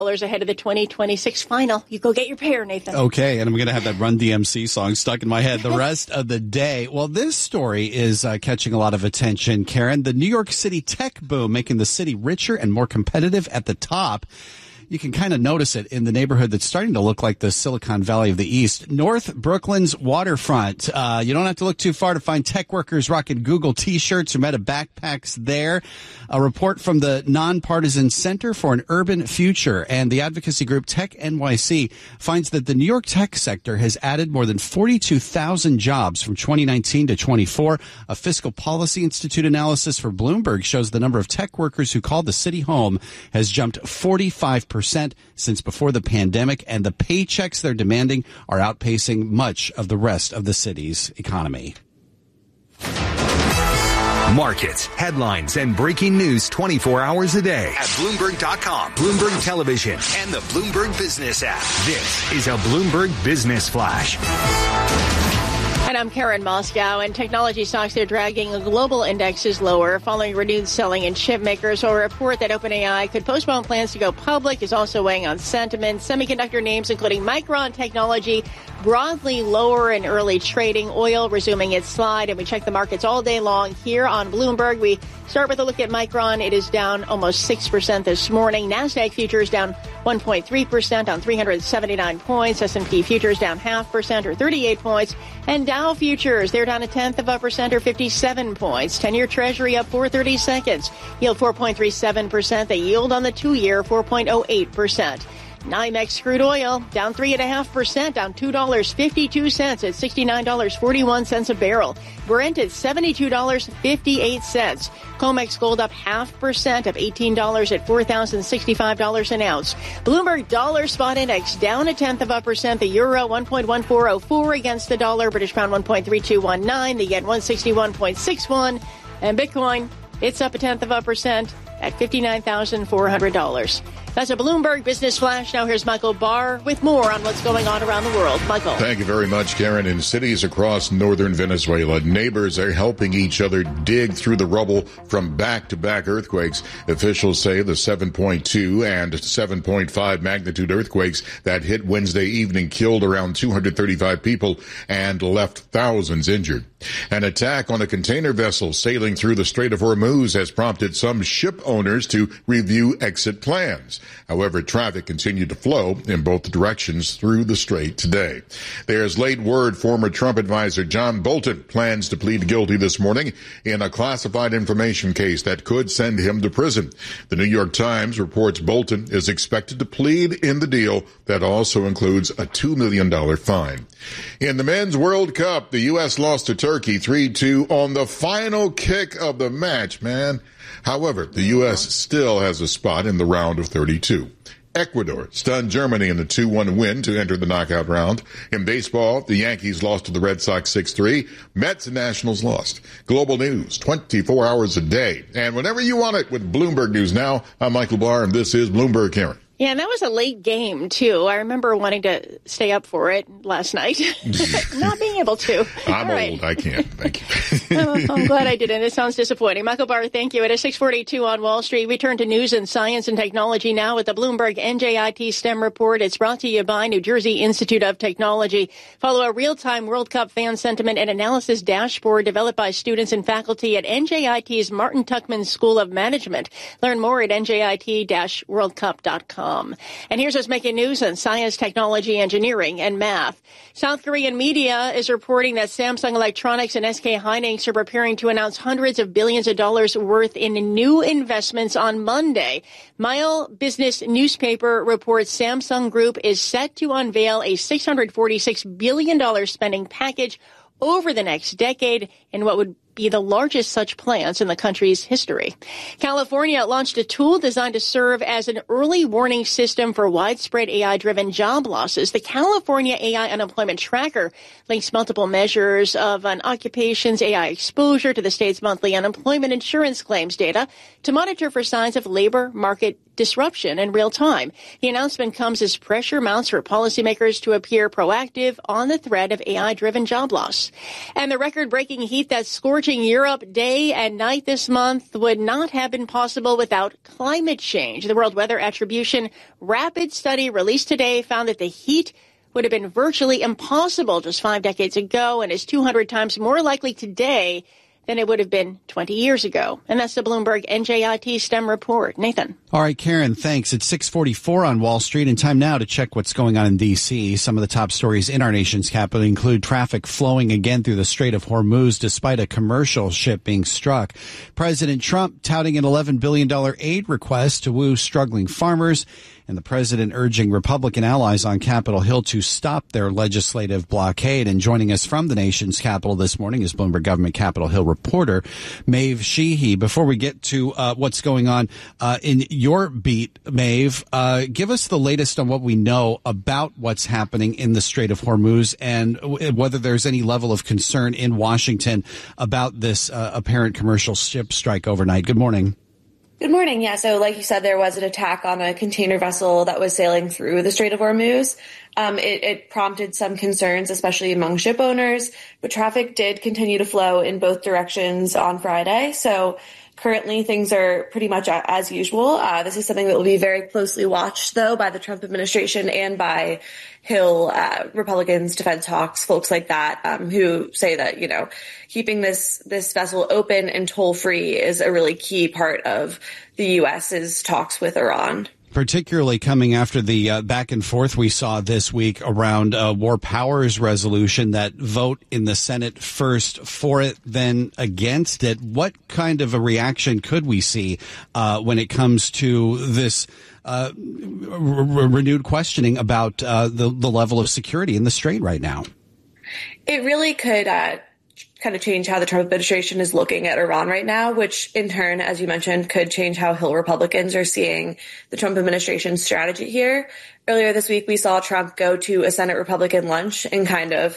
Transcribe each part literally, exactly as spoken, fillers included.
ahead of the twenty twenty-six final. You go get your pair, Nathan. Okay, and I'm going to have that Run D M C song stuck in my head the rest of the day. Well, this story is uh, catching a lot of attention, Karen. The New York City tech boom making the city richer and more competitive at the top. You can kind of notice it in the neighborhood that's starting to look like the Silicon Valley of the East. North Brooklyn's waterfront. Uh, you don't have to look too far to find tech workers rocking Google T-shirts or Meta backpacks there. A report from the Nonpartisan Center for an Urban Future and the advocacy group Tech N Y C finds that the New York tech sector has added more than forty-two thousand jobs from twenty nineteen to twenty-four. A Fiscal Policy Institute analysis for Bloomberg shows the number of tech workers who call the city home has jumped forty-five percent since before the pandemic, and the paychecks they're demanding are outpacing much of the rest of the city's economy. Markets, headlines, and breaking news twenty-four hours a day at Bloomberg dot com, Bloomberg Television, and the Bloomberg Business app. This is a Bloomberg Business Flash. And I'm Karen Moscow, and technology stocks are dragging global indexes lower following renewed selling in chip makers. A report that OpenAI could postpone plans to go public is also weighing on sentiment. Semiconductor names, including Micron Technology, broadly lower in early trading. Oil resuming its slide, and we check the markets all day long here on Bloomberg. We start with a look at Micron. It is down almost six percent this morning. NASDAQ futures down one point three percent on three hundred seventy-nine points. S and P futures down half percent or thirty-eight points. And Dow futures, they're down a tenth of a percent or fifty-seven points. ten-year Treasury up four thirty seconds. Yield four point three seven percent. The yield on the two-year four point oh eight percent. NYMEX crude oil down three point five percent, down two dollars and fifty-two cents at sixty-nine dollars and forty-one cents a barrel. Brent at seventy-two dollars and fifty-eight cents. COMEX gold up half percent, up eighteen dollars at four thousand sixty-five dollars an ounce. Bloomberg dollar spot index down a tenth of a percent. The euro one point one four oh four against the dollar. British pound one point three two one nine. The yen one sixty-one point six one. And Bitcoin, it's up a tenth of a percent at fifty-nine thousand four hundred dollars. That's a Bloomberg Business Flash. Now here's Michael Barr with more on what's going on around the world. Michael. Thank you very much, Karen. In cities across northern Venezuela, neighbors are helping each other dig through the rubble from back-to-back earthquakes. Officials say the seven point two and seven point five magnitude earthquakes that hit Wednesday evening killed around two hundred thirty-five people and left thousands injured. An attack on a container vessel sailing through the Strait of Hormuz has prompted some ship owners to review exit plans. However, traffic continued to flow in both directions through the strait today. There's late word former Trump advisor John Bolton plans to plead guilty this morning in a classified information case that could send him to prison. The New York Times reports Bolton is expected to plead in the deal that also includes a two million dollars fine. In the Men's World Cup, the U S lost to Turkey three two on the final kick of the match, man. However, the U S still has a spot in the round of thirty-two. Ecuador stunned Germany in a two one win to enter the knockout round. In baseball, the Yankees lost to the Red Sox six three. Mets and Nationals lost. Global news, twenty-four hours a day. And whenever you want it with Bloomberg News Now, I'm Michael Barr, and this is Bloomberg, Karen. Yeah, and that was a late game, too. I remember wanting to stay up for it last night, not being able to. I'm All old. right. I can't. Thank you. oh, I'm glad I didn't. It sounds disappointing. Michael Barr, thank you. At a six forty-two on Wall Street, we turn to news and science and technology now with the Bloomberg N J I T STEM report. It's brought to you by New Jersey Institute of Technology. Follow a real-time World Cup fan sentiment and analysis dashboard developed by students and faculty at N J I T's Martin Tuckman School of Management. Learn more at N J I T world cup dot com. And here's what's making news on science, technology, engineering, and math. South Korean media is reporting that Samsung Electronics and S K Hynix are preparing to announce hundreds of billions of dollars worth in new investments on Monday. Mile Business newspaper reports Samsung Group is set to unveil a six hundred forty-six billion dollars spending package over the next decade in what would be the largest such plans in the country's history. California launched a tool designed to serve as an early warning system for widespread A I-driven job losses. The California A I Unemployment Tracker links multiple measures of an occupation's A I exposure to the state's monthly unemployment insurance claims data to monitor for signs of labor market disruption in real time. The announcement comes as pressure mounts for policymakers to appear proactive on the threat of A I-driven job loss. And the record-breaking heat that scorched scorching Europe day and night this month would not have been possible without climate change. The World Weather Attribution rapid study released today found that the heat would have been virtually impossible just five decades ago and is two hundred times more likely today than it would have been twenty years ago. And that's the Bloomberg N J I T STEM report. Nathan. All right, Karen, thanks. It's six forty-four on Wall Street, and time now to check what's going on in D C. Some of the top stories in our nation's capital include traffic flowing again through the Strait of Hormuz despite a commercial ship being struck. President Trump touting an eleven billion dollars aid request to woo struggling farmers, and the president urging Republican allies on Capitol Hill to stop their legislative blockade. And joining us from the nation's capital this morning is Bloomberg Government Capitol Hill reporter Maeve Sheehy. Before we get to uh, what's going on uh, in your beat, Maeve, uh, give us the latest on what we know about what's happening in the Strait of Hormuz and w- whether there's any level of concern in Washington about this uh, apparent commercial ship strike overnight. Good morning. Good morning. Yeah, so like you said, there was an attack on a container vessel that was sailing through the Strait of Hormuz. Um, it, it prompted some concerns, especially among ship owners, but traffic did continue to flow in both directions on Friday. So currently things are pretty much as usual. Uh, this is something that will be very closely watched, though, by the Trump administration and by Hill, uh, Republicans, defense hawks, folks like that, um, who say that, you know, keeping this, this vessel open and toll free is a really key part of the U S's talks with Iran. Particularly coming after the uh, back and forth we saw this week around uh, War Powers resolution, that vote in the Senate first for it, then against it. What kind of a reaction could we see uh, when it comes to this uh, re- renewed questioning about uh, the, the level of security in the Strait right now? It really could uh kind of change how the Trump administration is looking at Iran right now, which in turn, as you mentioned, could change how Hill Republicans are seeing the Trump administration's strategy here. Earlier this week, we saw Trump go to a Senate Republican lunch and kind of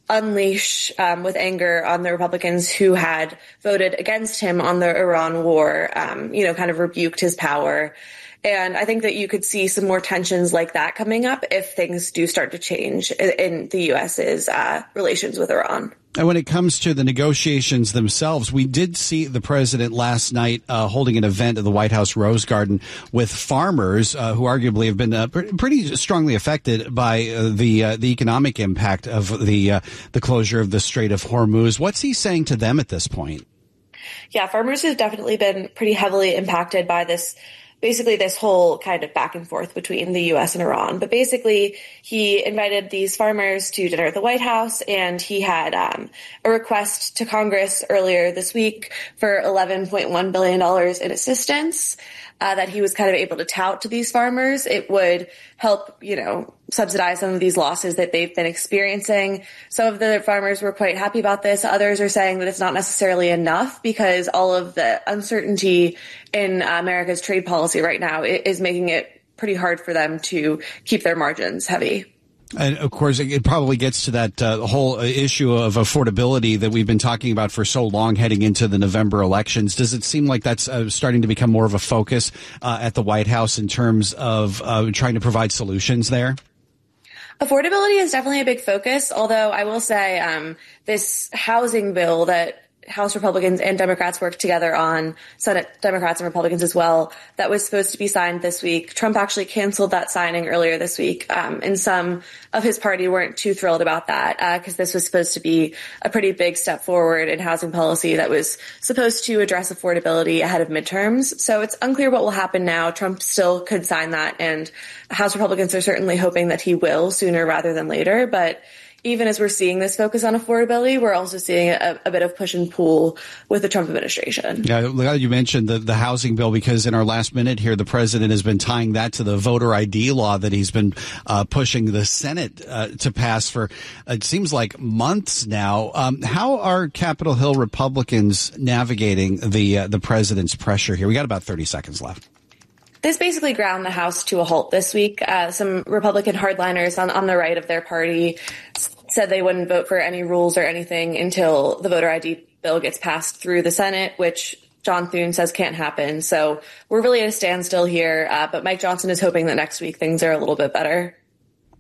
unleash um, with anger on the Republicans who had voted against him on the Iran war, um, you know, kind of rebuked his power. And I think that you could see some more tensions like that coming up if things do start to change in, in the U S's uh, relations with Iran. And when it comes to the negotiations themselves, we did see the president last night uh, holding an event at the White House Rose Garden with farmers uh, who arguably have been uh, pretty strongly affected by uh, the uh, the economic impact of the uh, the closure of the Strait of Hormuz. What's he saying to them at this point? Yeah, farmers have definitely been pretty heavily impacted by this. Basically this whole kind of back and forth between the U S and Iran. But basically, he invited these farmers to dinner at the White House, and he had um, a request to Congress earlier this week for eleven point one billion dollars in assistance uh, that he was kind of able to tout to these farmers. It would help, you know, subsidize some of these losses that they've been experiencing. Some of the farmers were quite happy about this. Others are saying that it's not necessarily enough because all of the uncertainty in America's trade policy right now is making it pretty hard for them to keep their margins heavy. And of course, it probably gets to that uh, whole issue of affordability that we've been talking about for so long heading into the November elections. Does it seem like that's uh, starting to become more of a focus uh, at the White House in terms of uh, trying to provide solutions there? Affordability is definitely a big focus, although I will say um, this housing bill that House Republicans and Democrats worked together on, Senate Democrats and Republicans as well, that was supposed to be signed this week. Trump actually canceled that signing earlier this week, um, and some of his party weren't too thrilled about that because uh, this was supposed to be a pretty big step forward in housing policy that was supposed to address affordability ahead of midterms. So it's unclear what will happen now. Trump still could sign that, and House Republicans are certainly hoping that he will sooner rather than later, but even as we're seeing this focus on affordability, we're also seeing a, a bit of push and pull with the Trump administration. Yeah, glad you mentioned the, the housing bill, because in our last minute here, the president has been tying that to the voter I D law that he's been uh, pushing the Senate uh, to pass for, it seems like, months now. Um, how are Capitol Hill Republicans navigating the uh, the president's pressure here? We got about thirty seconds left. This basically ground the House to a halt this week. Uh, some Republican hardliners on, on the right of their party said they wouldn't vote for any rules or anything until the voter I D bill gets passed through the Senate, which John Thune says can't happen. So we're really at a standstill here. Uh, but Mike Johnson is hoping that next week things are a little bit better.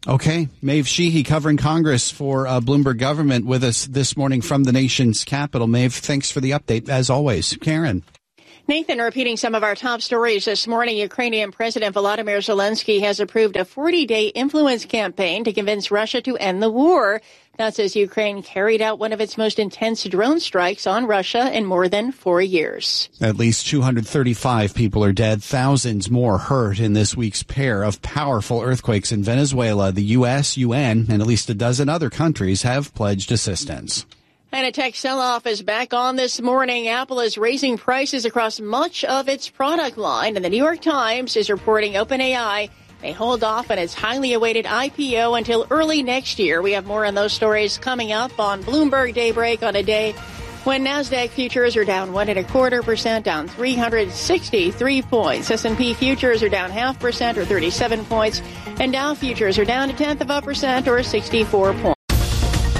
Okay. Maeve Sheehy covering Congress for uh, Bloomberg Government with us this morning from the nation's capital. Maeve, thanks for the update, as always. Karen. Nathan, repeating some of our top stories this morning, Ukrainian President Volodymyr Zelensky has approved a forty-day influence campaign to convince Russia to end the war. That's as Ukraine carried out one of its most intense drone strikes on Russia in more than four years. At least two hundred thirty-five people are dead, thousands more hurt in this week's pair of powerful earthquakes in Venezuela. The U S, U N, and at least a dozen other countries have pledged assistance. And a tech sell-off is back on this morning. Apple is raising prices across much of its product line, and the New York Times is reporting OpenAI may hold off on its highly awaited I P O until early next year. We have more on those stories coming up on Bloomberg Daybreak on a day when NASDAQ futures are down one and a quarter percent, down three hundred sixty-three points. S and P futures are down half percent or thirty-seven points, and Dow futures are down a tenth of a percent or sixty-four points.